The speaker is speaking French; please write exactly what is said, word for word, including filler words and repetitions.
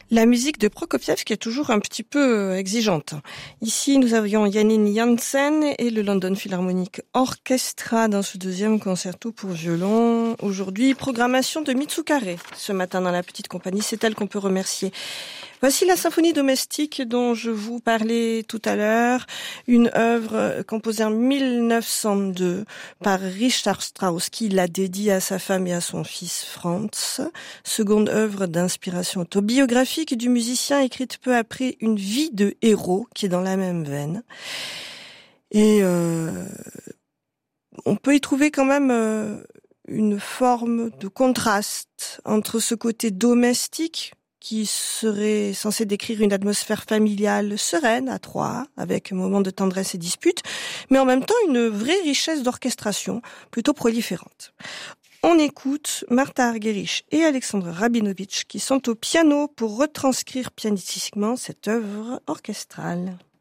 La musique de Prokofiev qui est toujours un petit peu exigeante. Ici, nous avions Janine Jansen et le London Philharmonic Orchestra dans ce deuxième concerto pour violon. Aujourd'hui, programmation de Mitsukare. Ce matin dans la petite compagnie, c'est elle qu'on peut remercier. Voici la symphonie domestique dont je vous parlais tout à l'heure, une œuvre composée en mille neuf cent deux par Richard Strauss qui l'a dédiée à sa femme et à son fils Franz. Seconde œuvre d'inspiration autobiographique du musicien, écrite peu après Une vie de héros qui est dans la même veine. Et euh, on peut y trouver quand même euh, une forme de contraste entre ce côté domestique qui serait censé décrire une atmosphère familiale sereine à trois, avec un moment de tendresse et dispute, mais en même temps une vraie richesse d'orchestration, plutôt proliférante. On écoute Martha Argerich et Alexandre Rabinovitch qui sont au piano pour retranscrire pianistiquement cette œuvre orchestrale.